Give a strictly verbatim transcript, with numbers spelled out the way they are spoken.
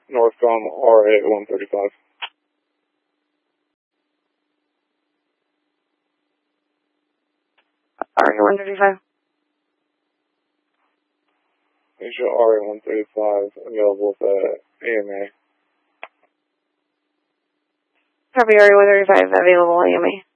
Northcom R A one thirty-five. R A one thirty-five. Asia R A one thirty-five available with uh, A M A. Copy, R A one thirty-five available A M A.